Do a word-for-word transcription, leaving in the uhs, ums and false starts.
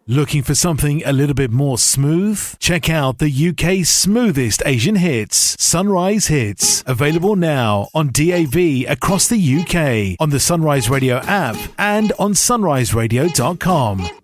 Looking for something a little bit more smooth? Check out the U K's smoothest Asian hits, Sunrise Hits. Available now on D A B across the U K, on the Sunrise Radio app and on sunrise radio dot com.